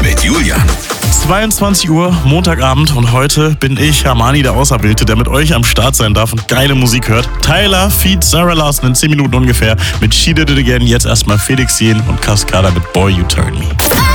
mit Julian. 22 Uhr, Montagabend, und heute bin ich, Armani, der Auserwählte, der mit euch am Start sein darf und geile Musik hört. Tyler feat. Sarah Larson in 10 Minuten ungefähr mit She Did It Again. Jetzt erstmal Felix Jähn und Cascada mit Boy You Turn Me.